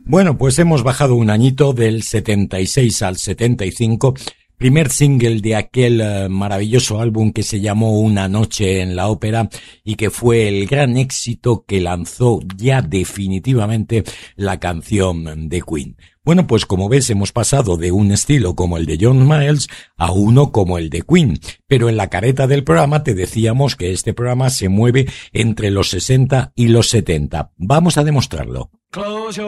Bueno, pues hemos bajado un añito del 76 al 75, primer single de aquel maravilloso álbum que se llamó Una noche en la ópera y que fue el gran éxito que lanzó ya definitivamente la canción de Queen. Bueno, pues como ves hemos pasado de un estilo como el de John Miles a uno como el de Queen, pero en la careta del programa te decíamos que este programa se mueve entre los 60 y los 70. Vamos a demostrarlo. Close your